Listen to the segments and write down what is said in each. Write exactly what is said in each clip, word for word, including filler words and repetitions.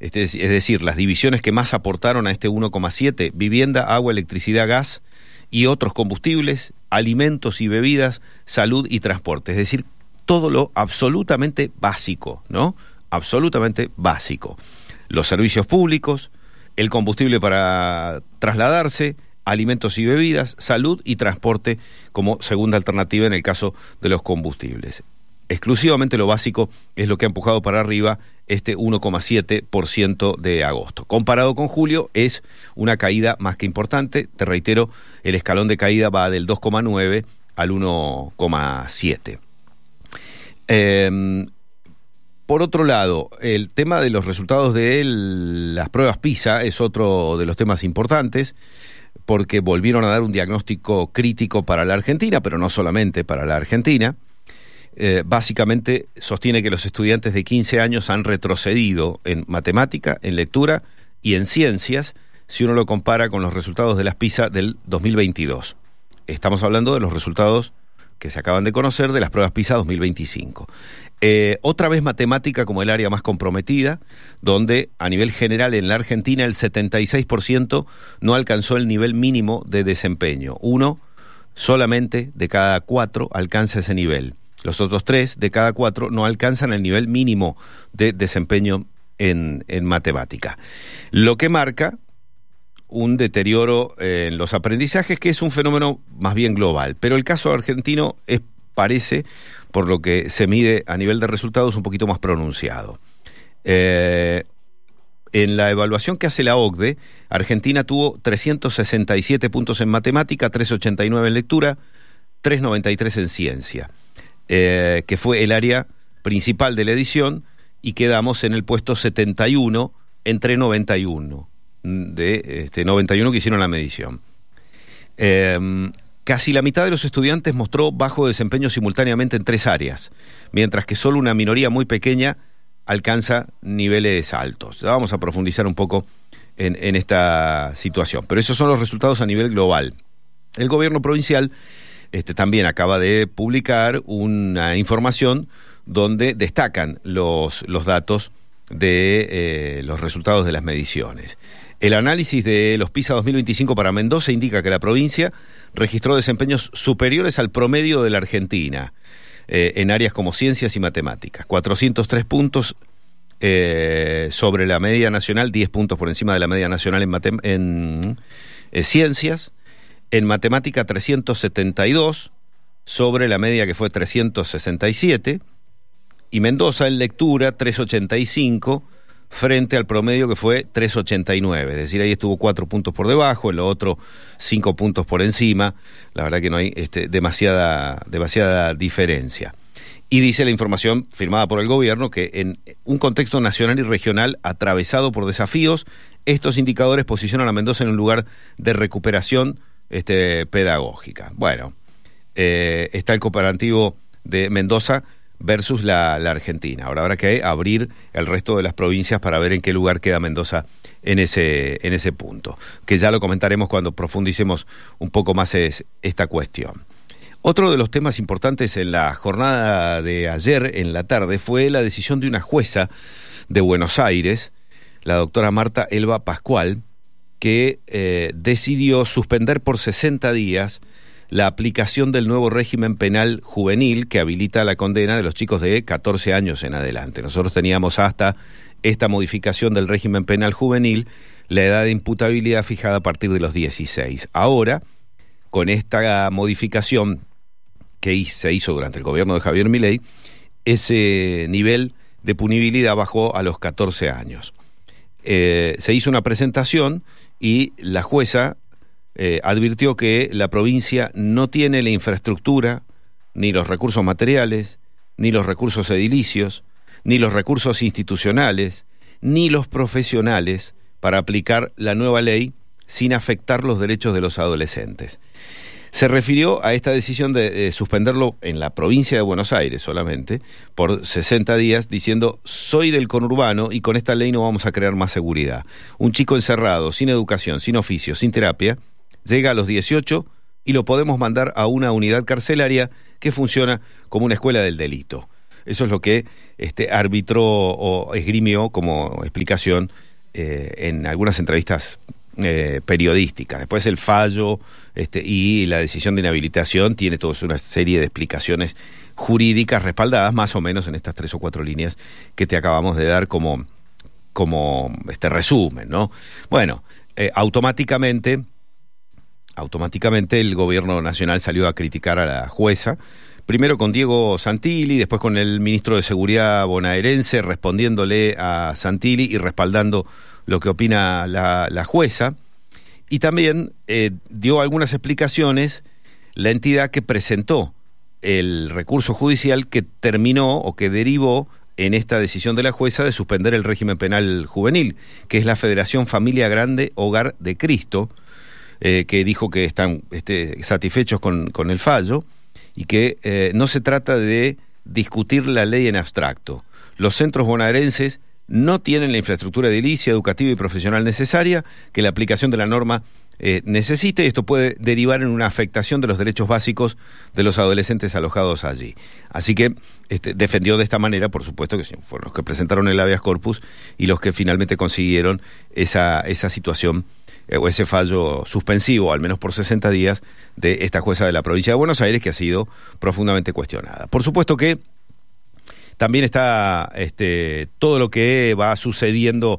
Este, es decir, las divisiones que más aportaron a este uno coma siete, vivienda, agua, electricidad, gas y otros combustibles, alimentos y bebidas, salud y transporte. Es decir, todo lo absolutamente básico, ¿no? Absolutamente básico. Los servicios públicos, el combustible para trasladarse, alimentos y bebidas, salud y transporte como segunda alternativa en el caso de los combustibles. Exclusivamente lo básico es lo que ha empujado para arriba este uno coma siete por ciento de agosto. Comparado con julio es una caída más que importante. Te reitero, el escalón de caída va del dos coma nueve al uno coma siete. Eh, por otro lado, el tema de los resultados de el, las pruebas PISA es otro de los temas importantes, porque volvieron a dar un diagnóstico crítico para la Argentina, pero no solamente para la Argentina. Eh, básicamente sostiene que los estudiantes de quince años han retrocedido en matemática, en lectura y en ciencias, si uno lo compara con los resultados de las PISA del dos mil veintidós. Estamos hablando de los resultados que se acaban de conocer de las pruebas PISA dos mil veinticinco. Eh, otra vez matemática como el área más comprometida, donde a nivel general en la Argentina el setenta y seis por ciento no alcanzó el nivel mínimo de desempeño. Uno solamente de cada cuatro alcanza ese nivel. Los otros tres de cada cuatro no alcanzan el nivel mínimo de desempeño en, en matemática. Lo que marca un deterioro eh, en los aprendizajes, que es un fenómeno más bien global. Pero el caso argentino es, parece, por lo que se mide a nivel de resultados, un poquito más pronunciado. Eh, en la evaluación que hace la O C D E, Argentina tuvo trescientos sesenta y siete puntos en matemática, trescientos ochenta y nueve en lectura, trescientos noventa y tres en ciencia. Eh, que fue el área principal de la edición, y quedamos en el puesto setenta y uno entre noventa y uno de este, noventa y uno que hicieron la medición. Eh, casi la mitad de los estudiantes mostró bajo desempeño simultáneamente en tres áreas, mientras que solo una minoría muy pequeña alcanza niveles altos. Vamos a profundizar un poco en, en esta situación, pero esos son los resultados a nivel global. El gobierno provincial Este, también acaba de publicar una información donde destacan los, los datos de eh, los resultados de las mediciones. El análisis de los PISA dos mil veinticinco para Mendoza indica que la provincia registró desempeños superiores al promedio de la Argentina, eh, en áreas como ciencias y matemáticas. cuatrocientos tres puntos eh, sobre la media nacional, diez puntos por encima de la media nacional en, matem- en eh, ciencias. En matemática trescientos setenta y dos, sobre la media que fue trescientos sesenta y siete, y Mendoza en lectura trescientos ochenta y cinco, frente al promedio que fue trescientos ochenta y nueve, es decir, ahí estuvo cuatro puntos por debajo, en lo otro cinco puntos por encima. La verdad que no hay este, demasiada, demasiada diferencia. Y dice la información firmada por el gobierno que en un contexto nacional y regional atravesado por desafíos, estos indicadores posicionan a Mendoza en un lugar de recuperación Este, pedagógica. Bueno, eh, está el comparativo de Mendoza versus la, la Argentina. Ahora habrá que abrir el resto de las provincias para ver en qué lugar queda Mendoza en ese, en ese punto, que ya lo comentaremos cuando profundicemos un poco más es, esta cuestión. Otro de los temas importantes en la jornada de ayer en la tarde fue la decisión de una jueza de Buenos Aires, la doctora Marta Elba Pascual, que eh, decidió suspender por sesenta días la aplicación del nuevo régimen penal juvenil que habilita la condena de los chicos de catorce años en adelante. Nosotros teníamos hasta esta modificación del régimen penal juvenil la edad de imputabilidad fijada a partir de los dieciséis. Ahora, con esta modificación que se hizo durante el gobierno de Javier Milei, ese nivel de punibilidad bajó a los catorce años. Eh, se hizo una presentación y la jueza eh, advirtió que la provincia no tiene la infraestructura, ni los recursos materiales, ni los recursos edilicios, ni los recursos institucionales, ni los profesionales para aplicar la nueva ley sin afectar los derechos de los adolescentes. Se refirió a esta decisión de, de suspenderlo en la provincia de Buenos Aires solamente, por sesenta días, diciendo: soy del conurbano y con esta ley no vamos a crear más seguridad. Un chico encerrado, sin educación, sin oficio, sin terapia, llega a los dieciocho y lo podemos mandar a una unidad carcelaria que funciona como una escuela del delito. Eso es lo que este, arbitró o esgrimió como explicación eh, en algunas entrevistas eh, periodísticas. Después el fallo este, y la decisión de inhabilitación tiene toda una serie de explicaciones jurídicas respaldadas más o menos en estas tres o cuatro líneas que te acabamos de dar como, como este resumen, ¿no? Bueno, eh, automáticamente, automáticamente el gobierno nacional salió a criticar a la jueza, primero con Diego Santilli, después con el ministro de Seguridad bonaerense respondiéndole a Santilli y respaldando lo que opina la, la jueza, y también eh, dio algunas explicaciones la entidad que presentó el recurso judicial que terminó o que derivó en esta decisión de la jueza de suspender el régimen penal juvenil, que es la Federación Familia Grande Hogar de Cristo, eh, que dijo que están este, satisfechos con, con el fallo y que eh, no se trata de discutir la ley en abstracto. Los centros bonaerenses no tienen la infraestructura edilicia, educativa y profesional necesaria que la aplicación de la norma eh, necesite. Esto puede derivar en una afectación de los derechos básicos de los adolescentes alojados allí. Así que este, defendió de esta manera, por supuesto, que fueron los que presentaron el habeas corpus y los que finalmente consiguieron esa, esa situación eh, o ese fallo suspensivo, al menos por sesenta días, de esta jueza de la provincia de Buenos Aires, que ha sido profundamente cuestionada. Por supuesto que también está este, todo lo que va sucediendo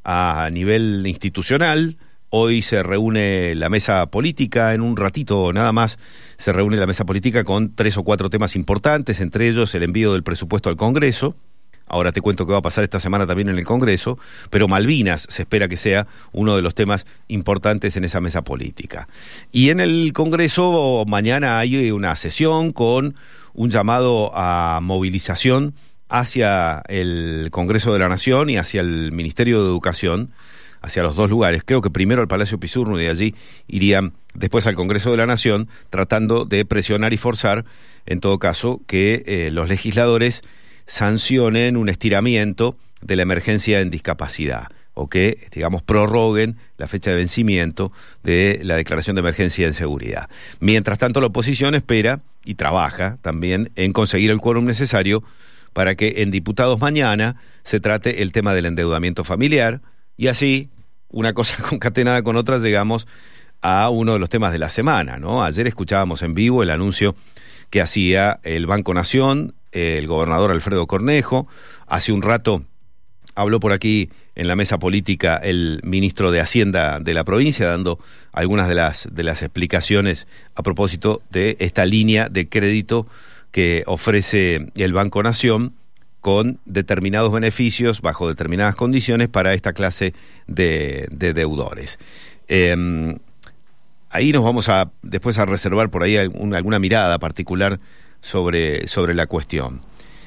a nivel institucional. Hoy se reúne la mesa política, en un ratito nada más se reúne la mesa política con tres o cuatro temas importantes, entre ellos el envío del presupuesto al Congreso. Ahora te cuento qué va a pasar esta semana también en el Congreso, pero Malvinas se espera que sea uno de los temas importantes en esa mesa política. Y en el Congreso mañana hay una sesión con un llamado a movilización hacia el Congreso de la Nación y hacia el Ministerio de Educación, hacia los dos lugares. Creo que primero al Palacio Pisurno y de allí irían después al Congreso de la Nación, tratando de presionar y forzar, en todo caso, que eh, los legisladores sancionen un estiramiento de la emergencia en discapacidad, o que, digamos, prorroguen la fecha de vencimiento de la declaración de emergencia en seguridad. Mientras tanto, la oposición espera y trabaja también en conseguir el quórum necesario para que en diputados mañana se trate el tema del endeudamiento familiar, y así, una cosa concatenada con otra, llegamos a uno de los temas de la semana, ¿no? Ayer escuchábamos en vivo el anuncio que hacía el Banco Nación, el gobernador Alfredo Cornejo. Hace un rato habló por aquí en la mesa política el ministro de Hacienda de la provincia, dando algunas de las, de las explicaciones a propósito de esta línea de crédito que ofrece el Banco Nación con determinados beneficios, bajo determinadas condiciones, para esta clase de, de deudores. Eh, ahí nos vamos a después a reservar por ahí alguna, alguna mirada particular sobre, sobre la cuestión.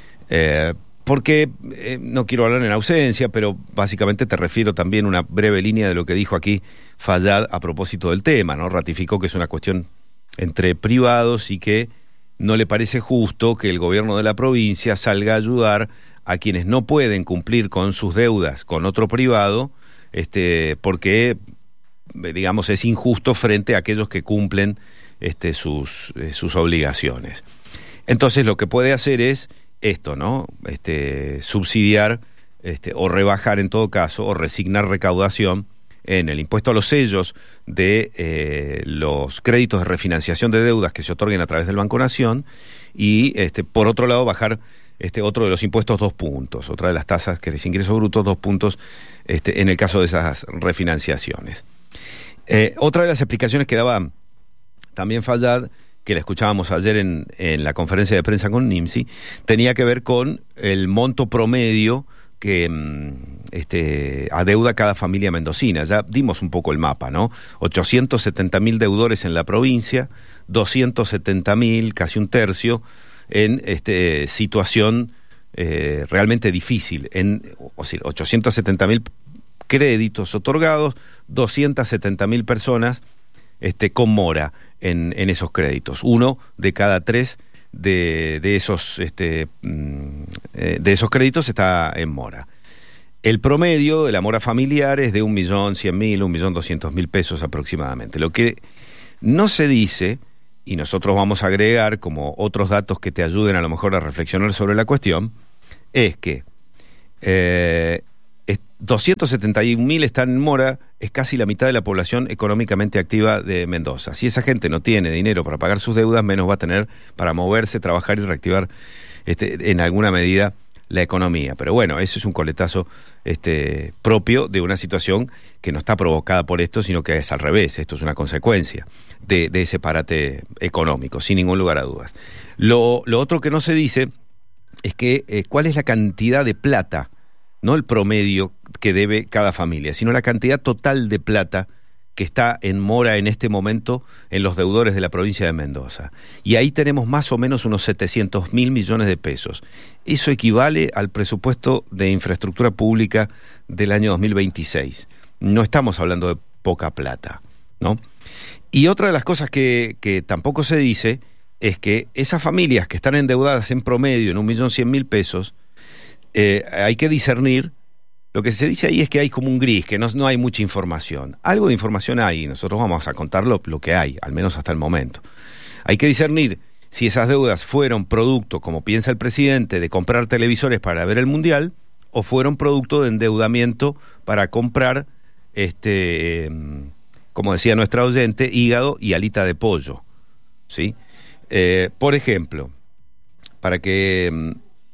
Eh, porque eh, no quiero hablar en ausencia, pero básicamente te refiero también a una breve línea de lo que dijo aquí Fayad a propósito del tema, ¿no? Ratificó que es una cuestión entre privados y que no le parece justo que el gobierno de la provincia salga a ayudar a quienes no pueden cumplir con sus deudas con otro privado, este, porque, digamos, es injusto frente a aquellos que cumplen este, sus, eh, sus obligaciones. Entonces lo que puede hacer es esto, ¿no? Este, subsidiar este, o rebajar en todo caso, o resignar recaudación en el impuesto a los sellos de eh, los créditos de refinanciación de deudas que se otorguen a través del Banco Nación, y este, por otro lado bajar este otro de los impuestos dos puntos, otra de las tasas que es ingreso bruto dos puntos este, en el caso de esas refinanciaciones. Eh, otra de las explicaciones que daba también Fayad, que la escuchábamos ayer en, en la conferencia de prensa con Nimsi, tenía que ver con el monto promedio que este, adeuda cada familia mendocina. Ya dimos un poco el mapa, ¿no? ochocientos setenta mil deudores en la provincia, doscientos setenta mil, casi un tercio, en este, situación eh, realmente difícil. En, o sea, ochocientos setenta mil créditos otorgados, doscientos setenta mil personas este, con mora en, en esos créditos. Uno de cada tres de, de esos este, de esos créditos está en mora. El promedio de la mora familiar es de un millón cien mil, un millón doscientos mil pesos aproximadamente. Lo que no se dice y nosotros vamos a agregar como otros datos que te ayuden a lo mejor a reflexionar sobre la cuestión, es que eh, doscientos setenta y un mil están en mora, es casi la mitad de la población económicamente activa de Mendoza. Si esa gente no tiene dinero para pagar sus deudas, menos va a tener para moverse, trabajar y reactivar este, en alguna medida la economía. Pero bueno, eso es un coletazo este, propio de una situación que no está provocada por esto, sino que es al revés. Esto es una consecuencia de, de ese parate económico, sin ningún lugar a dudas. Lo, lo otro que no se dice es que eh, cuál es la cantidad de plata, no el promedio que debe cada familia, sino la cantidad total de plata que está en mora en este momento en los deudores de la provincia de Mendoza. Y ahí tenemos más o menos unos setecientos mil millones de pesos. Eso equivale al presupuesto de infraestructura pública del año dos mil veintiséis. No estamos hablando de poca plata, ¿no? Y otra de las cosas que, que tampoco se dice es que esas familias que están endeudadas en promedio en un millón cien mil pesos, eh, hay que discernir. Lo que se dice ahí es que hay como un gris, que no, no hay mucha información. Algo de información hay, y nosotros vamos a contar lo, lo que hay, al menos hasta el momento. Hay que discernir si esas deudas fueron producto, como piensa el presidente, de comprar televisores para ver el Mundial, o fueron producto de endeudamiento para comprar, este, como decía nuestra oyente, hígado y alita de pollo, ¿sí? Eh, por ejemplo, para que...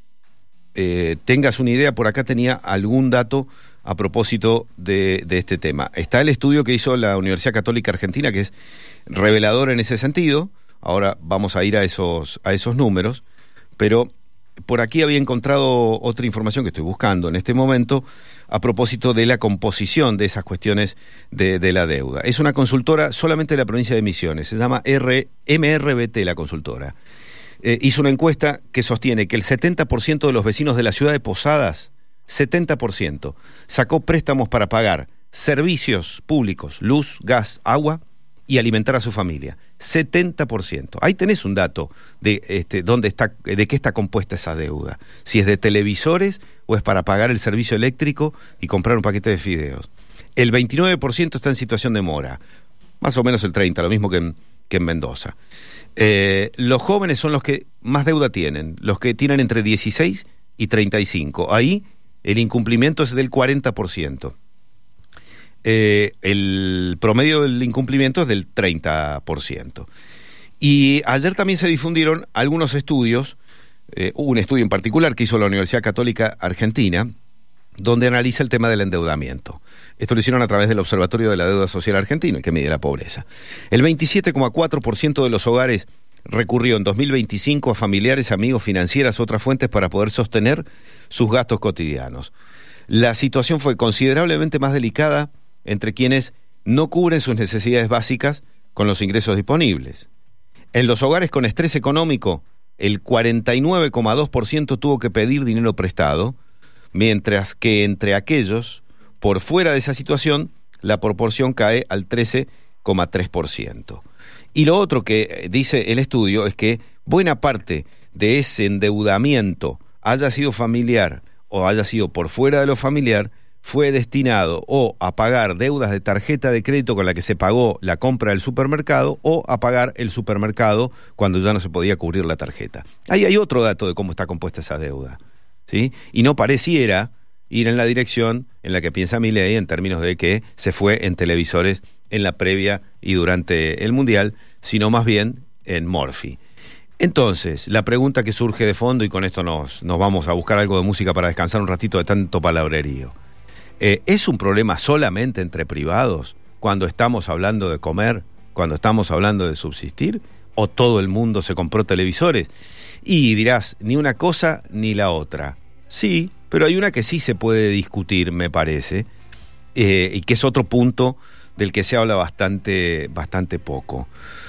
Eh, tengas una idea, por acá tenía algún dato a propósito de, de este tema. Está el estudio que hizo la Universidad Católica Argentina, que es revelador en ese sentido. Ahora vamos a ir a esos, a esos números, pero por aquí había encontrado otra información que estoy buscando en este momento a propósito de la composición de esas cuestiones de, de la deuda. Es una consultora solamente de la provincia de Misiones, se llama R, M R B T la consultora. Eh, hizo una encuesta que sostiene que el setenta por ciento de los vecinos de la ciudad de Posadas, setenta por ciento, sacó préstamos para pagar servicios públicos, luz, gas, agua y alimentar a su familia. setenta por ciento. Ahí tenés un dato de este, dónde está, de qué está compuesta esa deuda. Si es de televisores o es para pagar el servicio eléctrico y comprar un paquete de fideos. El veintinueve por ciento está en situación de mora, más o menos el treinta por ciento, lo mismo que en, que en Mendoza. Eh, los jóvenes son los que más deuda tienen, los que tienen entre dieciséis y treinta y cinco. Ahí el incumplimiento es del cuarenta por ciento. Eh, el promedio del incumplimiento es del treinta por ciento. Y ayer también se difundieron algunos estudios, eh, un estudio en particular que hizo la Universidad Católica Argentina, donde analiza el tema del endeudamiento. Esto lo hicieron a través del Observatorio de la Deuda Social Argentino, el que mide la pobreza. El veintisiete coma cuatro por ciento de los hogares recurrió en dos mil veinticinco a familiares, amigos, financieras u otras fuentes para poder sostener sus gastos cotidianos. La situación fue considerablemente más delicada entre quienes no cubren sus necesidades básicas con los ingresos disponibles. En los hogares con estrés económico, el cuarenta y nueve coma dos por ciento tuvo que pedir dinero prestado, mientras que entre aquellos por fuera de esa situación, la proporción cae al trece coma tres por ciento. Y lo otro que dice el estudio es que buena parte de ese endeudamiento, haya sido familiar o haya sido por fuera de lo familiar, fue destinado o a pagar deudas de tarjeta de crédito con la que se pagó la compra del supermercado o a pagar el supermercado cuando ya no se podía cubrir la tarjeta. Ahí hay otro dato de cómo está compuesta esa deuda, ¿sí? Y no pareciera ir en la dirección en la que piensa Milei en términos de que se fue en televisores en la previa y durante el Mundial, sino más bien en Morphy. Entonces, la pregunta que surge de fondo, y con esto nos, nos vamos a buscar algo de música para descansar un ratito de tanto palabrerío, eh, ¿es un problema solamente entre privados cuando estamos hablando de comer, cuando estamos hablando de subsistir? ¿O todo el mundo se compró televisores? Y dirás, ni una cosa ni la otra. Sí, pero hay una que sí se puede discutir, me parece, eh, y que es otro punto del que se habla bastante, bastante poco.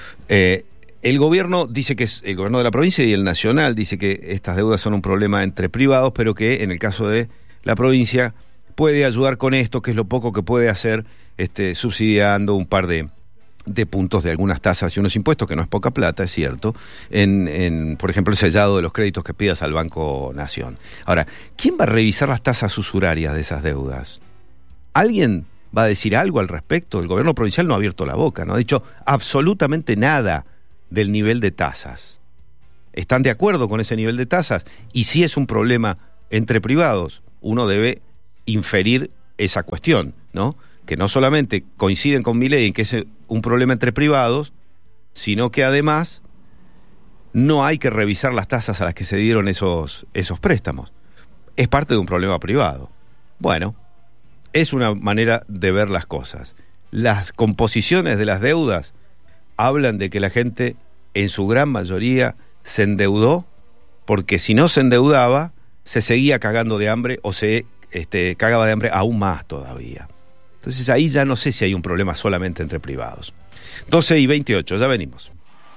Eh, el gobierno dice que es el gobierno de la provincia y el nacional dice que estas deudas son un problema entre privados, pero que en el caso de la provincia puede ayudar con esto, que es lo poco que puede hacer, este, subsidiando un par de de puntos de algunas tasas y unos impuestos, que no es poca plata, es cierto, en, en por ejemplo, el sellado de los créditos que pidas al Banco Nación. Ahora, ¿quién va a revisar las tasas usurarias de esas deudas? ¿Alguien va a decir algo al respecto? El gobierno provincial no ha abierto la boca, no ha dicho absolutamente nada del nivel de tasas. ¿Están de acuerdo con ese nivel de tasas? Y si es un problema entre privados, uno debe inferir esa cuestión, ¿no? Que no solamente coinciden con Milei en que es un problema entre privados, sino que además no hay que revisar las tasas a las que se dieron esos, esos préstamos. Es parte de un problema privado. Bueno, es una manera de ver las cosas. Las composiciones de las deudas hablan de que la gente, en su gran mayoría, se endeudó, porque si no se endeudaba, se seguía cagando de hambre o se este, cagaba de hambre aún más todavía. Entonces ahí ya no sé si hay un problema solamente entre privados. doce y veintiocho, ya venimos.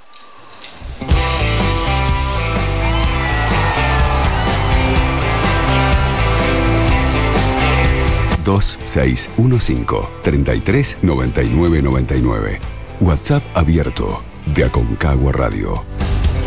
dos seis uno cinco, tres tres nueve nueve nueve nueve. WhatsApp abierto de Aconcagua Radio.